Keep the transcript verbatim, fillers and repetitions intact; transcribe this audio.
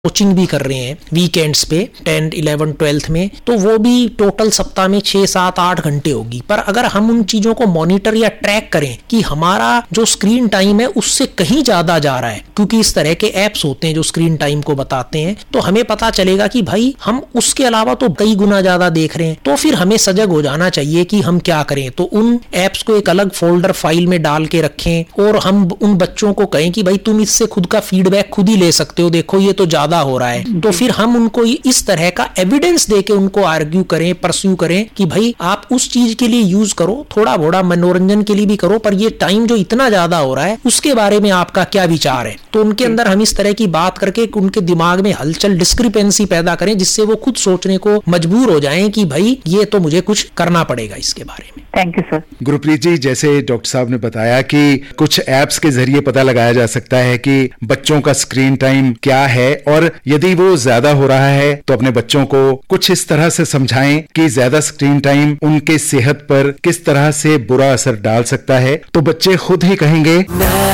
Coaching भी कर रहे हैं वीकेंड्स पे टेंथ इलेवन ट्वेल्थ में, तो वो भी टोटल सप्ताह में छह सात आठ घंटे होगी। पर अगर हम उन चीजों को मॉनिटर या ट्रैक करें कि हमारा जो स्क्रीन टाइम है उससे कहीं ज्यादा जा रहा है, क्योंकि इस तरह के एप्स होते हैं जो स्क्रीन टाइम को बताते हैं, तो हमें पता चलेगा कि भाई हम उसके अलावा तो कई गुना ज्यादा देख रहे हैं, तो फिर हमें सजग हो जाना चाहिए कि हम क्या करें। तो उन एप्स को एक अलग फोल्डर फाइल में डाल के रखें और हम उन बच्चों को कहें कि भाई तुम इससे खुद का फीडबैक खुद ही ले सकते हो, देखो ये तो ज्यादा हो रहा है। तो फिर हम उनको इस तरह का एविडेंस देके उनको आर्ग्यू करें, परस्यू करें कि भाई आप उस चीज के लिए यूज करो, थोड़ा बड़ा मनोरंजन के लिए भी करो, पर ये टाइम जो इतना ज्यादा हो रहा है उसके बारे में आपका क्या विचार है। तो उनके अंदर हम इस तरह की बात करके उनके दिमाग में हलचल डिस्क्रिपेंसी पैदा करें, जिससे वो खुद सोचने को मजबूर हो जाएं कि भाई ये तो मुझे कुछ करना पड़ेगा इसके बारे में। Thank you sir. गुरप्रीत जी, जैसे डॉक्टर साहब ने बताया कि कुछ एप्स के जरिए पता लगाया जा सकता है कि बच्चों का स्क्रीन टाइम क्या है, और यदि वो ज्यादा हो रहा है तो अपने बच्चों को कुछ इस तरह से समझाएं कि ज्यादा स्क्रीन टाइम उनके सेहत पर किस तरह से बुरा असर डाल सकता है, तो बच्चे खुद ही कहेंगे